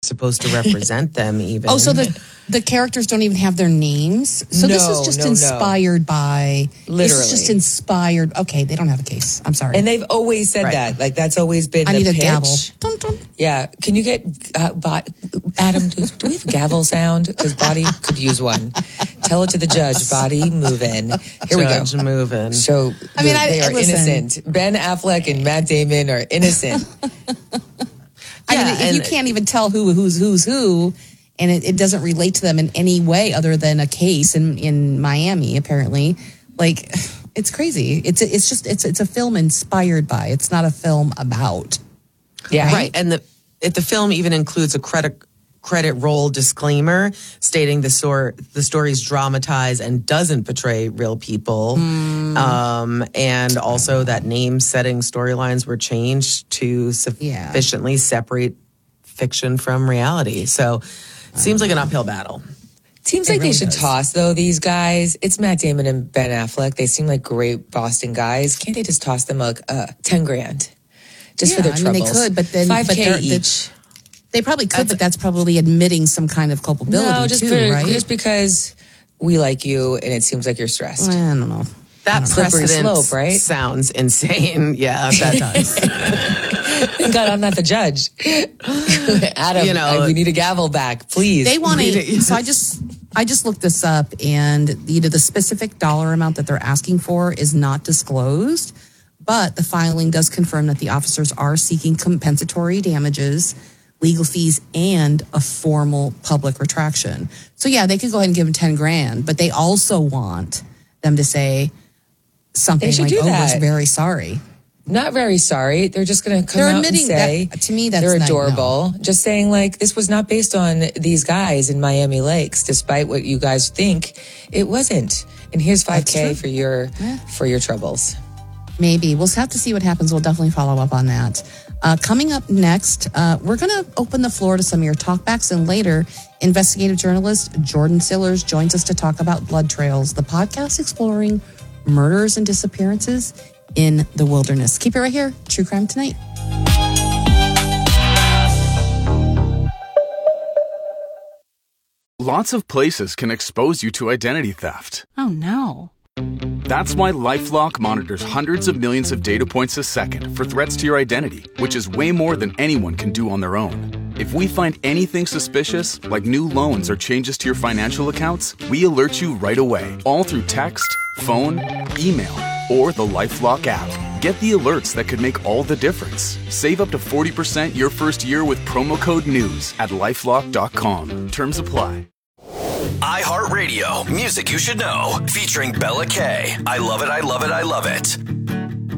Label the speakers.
Speaker 1: supposed to represent them even.
Speaker 2: Oh, so the characters don't even have their names? So this is just inspired by...
Speaker 3: Literally.
Speaker 2: This is just inspired... Okay, they don't have a case. I'm sorry.
Speaker 3: And they've always said that. Like, that's always been the pitch.
Speaker 2: I need a gavel. Dun, dun.
Speaker 3: Yeah. Can you get... Adam, do we have a gavel sound? Because Body could use one. Tell it to the judge. Body, move in. Here we go.
Speaker 1: Judge, move in.
Speaker 3: So, they are
Speaker 2: listen.
Speaker 3: innocent. Ben Affleck and Matt Damon are innocent.
Speaker 2: I mean, if you can't even tell who's who, and it doesn't relate to them in any way other than a case in Miami, apparently, like, it's crazy. It's a film inspired by. It's not a film about.
Speaker 1: Yeah, right. And the film even includes a credit roll disclaimer stating the story's dramatized and doesn't portray real people, and also that name-setting storylines were changed to sufficiently separate fiction from reality. So it seems like an uphill battle.
Speaker 3: Seems like they should toss, though, these guys. It's Matt Damon and Ben Affleck. They seem like great Boston guys. Can't they just toss them like $10,000 just for their troubles?
Speaker 2: They could, but then
Speaker 3: $5,000 each.
Speaker 2: They probably could, but that's probably admitting some kind of culpability right?
Speaker 3: Just because we like you and it seems like you're stressed.
Speaker 2: I don't know.
Speaker 1: That precedent
Speaker 3: slope, right?
Speaker 1: Sounds insane. Yeah, that does.
Speaker 3: Thank God I'm not the judge. Adam, we need a gavel back, please.
Speaker 2: They want so I just looked this up, and the specific dollar amount that they're asking for is not disclosed, but the filing does confirm that the officers are seeking compensatory damages, legal fees, and a formal public retraction. So yeah, they could go ahead and give them $10,000, but they also want them to say something like, we're very sorry.
Speaker 3: Not very sorry. They're just going to come out and say,
Speaker 2: that, to me, that's
Speaker 3: they're adorable. Just saying, like, this was not based on these guys in Miami Lakes, despite what you guys think. It wasn't. And here's $5,000 for your troubles.
Speaker 2: Maybe. We'll have to see what happens. We'll definitely follow up on that. Coming up next, we're going to open the floor to some of your talkbacks, and later, investigative journalist Jordan Sillers joins us to talk about Blood Trails, the podcast exploring murders and disappearances in the wilderness. Keep it right here. True Crime Tonight.
Speaker 4: Lots of places can expose you to identity theft.
Speaker 5: Oh, no.
Speaker 4: That's why LifeLock monitors hundreds of millions of data points a second for threats to your identity, which is way more than anyone can do on their own. If we find anything suspicious, like new loans or changes to your financial accounts, we alert you right away, all through text, phone, email, or the LifeLock app. Get the alerts that could make all the difference. Save up to 40% your first year with promo code NEWS at LifeLock.com. Terms apply.
Speaker 6: iHeartRadio, music you should know, featuring Bella K. I love it, I love it, I love it.